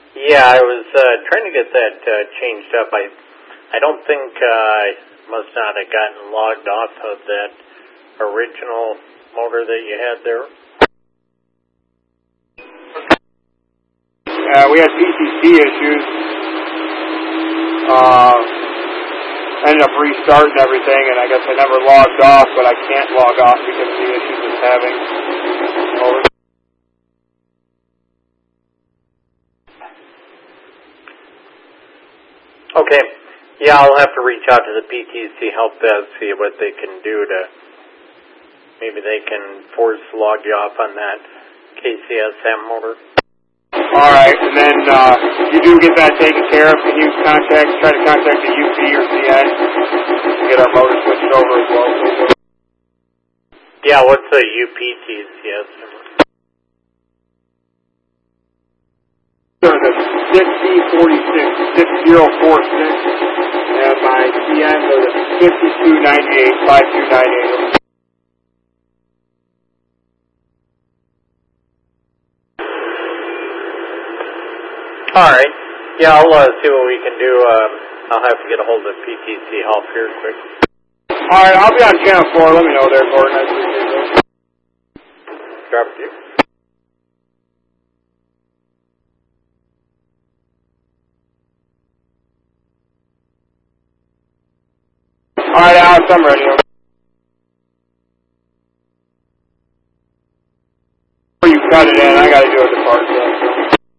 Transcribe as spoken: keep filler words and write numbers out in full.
Yeah, I was uh, trying to get that uh, changed up. I I don't think uh, I must not have gotten logged off of that original motor that you had there. Uh, we had P T C issues. Uh, ended up restarting everything, and I guess I never logged off, but I can't log off because of the issues it's having. Over. Okay. Yeah, I'll have to reach out to the P T C help desk, see what they can do to, maybe they can force log you off on that K C S M motor. All right, and then uh, you do get that taken care of. Can you contact, try to contact the U P or C N to get our motor switched over as well? Yeah, what's the U P T C S number? Sure, the six D forty-six six zero four six, and my C N are the fifty-two ninety-eight five two nine eight. All right. Yeah, I'll uh, see what we can do. Um, I'll have to get a hold of P T C help here quick. All right, I'll be on channel four. Let me know there, Gordon. I appreciate it. Drop it to you. All right, Alex, I'm ready.